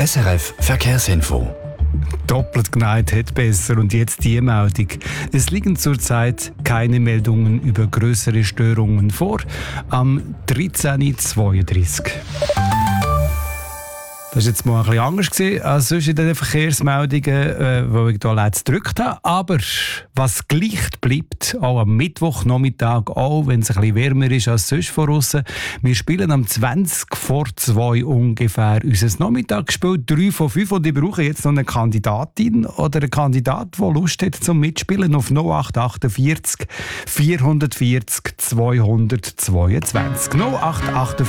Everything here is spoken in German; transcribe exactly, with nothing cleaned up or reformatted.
S R F Verkehrsinfo. Doppelt geneigt hat besser und jetzt die Meldung. Es liegen zurzeit keine Meldungen über größere Störungen vor. Am dreizehn Uhr zweiunddreißig. Das war jetzt mal ein bisschen anders gewesen, als sonst in den Verkehrsmeldungen, äh, die ich hier letztens gedrückt habe. Aber was gleich bleibt, auch am Mittwochnachmittag, auch wenn es ein bisschen wärmer ist als sonst von aussen. Wir spielen am zwanzig vor zwei ungefähr unser Nachmittagsspiel, drei von fünf. Und ich brauche jetzt noch eine Kandidatin oder einen Kandidat, der Lust hat zum Mitspielen auf null acht achtundvierzig vierhundertvierzig zweihundertzweiundzwanzig. null acht achtundvierzig